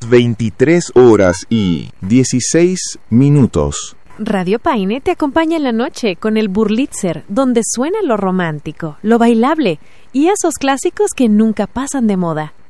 23 horas y 16 minutos. Radio Paine te acompaña en la noche con el Burlitzer, donde suena lo romántico, lo bailable y esos clásicos que nunca pasan de moda.